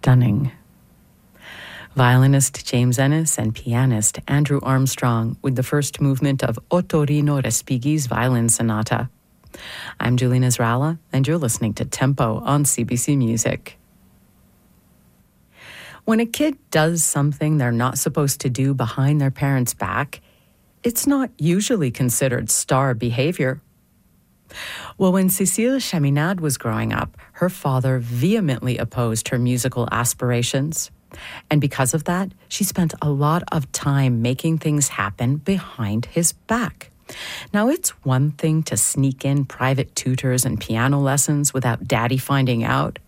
stunning. Violinist James Ennis and pianist Andrew Armstrong with the first movement of Ottorino Respighi's Violin Sonata. I'm Julie Nasrallah, and you're listening to Tempo on CBC Music. When a kid does something they're not supposed to do behind their parents' back, it's not usually considered star behavior. Well, when Cécile Chaminade was growing up, her father vehemently opposed her musical aspirations. And because of that, she spent a lot of time making things happen behind his back. Now, it's one thing to sneak in private tutors and piano lessons without daddy finding out.